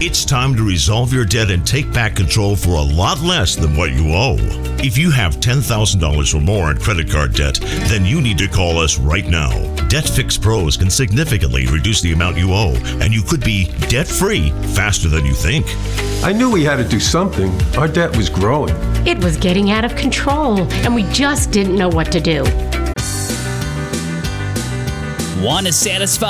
It's time to resolve your debt and take back control for a lot less than what you owe. If you have $10,000 or more in credit card debt, then you need to call us right now. Debt Fix Pros can significantly reduce the amount you owe, and you could be debt-free faster than you think. I knew we had to do something. Our debt was growing. It was getting out of control, and we just didn't know what to do. Want to satisfy